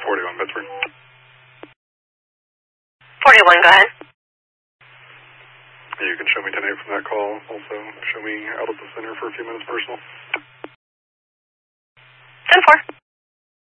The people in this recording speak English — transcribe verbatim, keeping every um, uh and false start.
forty-one, Pittsburgh. forty-one, go ahead. You can show me ten eight from that call. Also, show me out of the center for a few minutes personal. ten four.